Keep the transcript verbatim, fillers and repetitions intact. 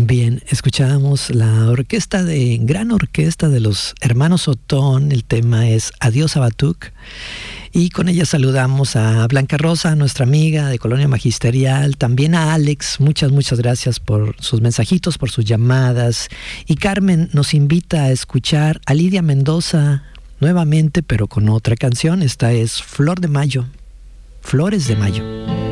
Bien, escuchábamos la orquesta de, gran orquesta de los hermanos Otón. El tema es Adiós Abatuk. Y con ella saludamos a Blanca Rosa, nuestra amiga de Colonia Magisterial, también a Alex, muchas, muchas gracias por sus mensajitos, por sus llamadas. Y Carmen nos invita a escuchar a Lidia Mendoza nuevamente, pero con otra canción. Esta es Flor de Mayo, Flores de Mayo.